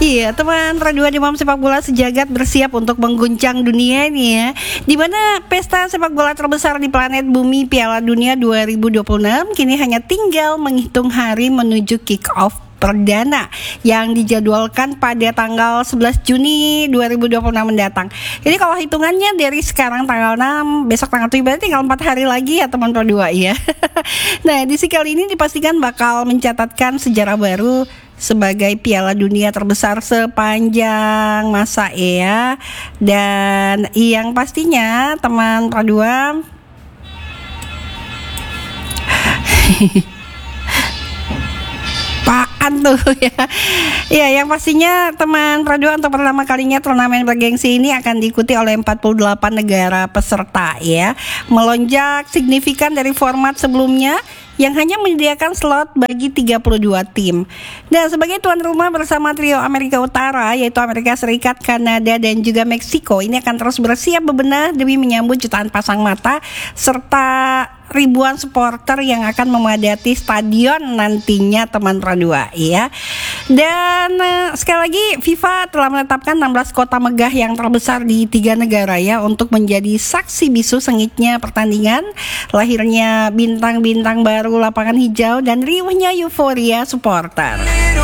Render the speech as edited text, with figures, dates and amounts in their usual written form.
Iya, teman Radua Demam Sepak Bola Sejagat bersiap untuk mengguncang dunia nih ya. Di mana pesta sepak bola terbesar di planet bumi Piala Dunia 2026 kini hanya tinggal menghitung hari menuju kick off perdana yang dijadwalkan pada tanggal 11 Juni 2026 mendatang. Jadi kalau hitungannya dari sekarang tanggal 6, besok tanggal 7, berarti tinggal 4 hari lagi ya teman Radua ya. Nah, edisi kali ini dipastikan bakal mencatatkan sejarah baru sebagai Piala Dunia terbesar sepanjang masa ya. Dan yang pastinya teman Radua apaan tuh ya. Ya, yang pastinya teman Radua untuk pertama kalinya turnamen bergengsi ini akan diikuti oleh 48 negara peserta ya. Melonjak signifikan dari format sebelumnya yang hanya menyediakan slot bagi 32 tim. Dan sebagai tuan rumah bersama trio Amerika Utara yaitu Amerika Serikat, Kanada, dan juga Meksiko ini akan terus bersiap bebenah demi menyambut jutaan pasang mata serta ribuan supporter yang akan memadati stadion nantinya teman Radua ya. Dan sekali lagi FIFA telah menetapkan 16 kota megah yang terbesar di 3 negara ya untuk menjadi saksi bisu sengitnya pertandingan, lahirnya bintang-bintang baru lapangan hijau dan riuhnya euforia supporter.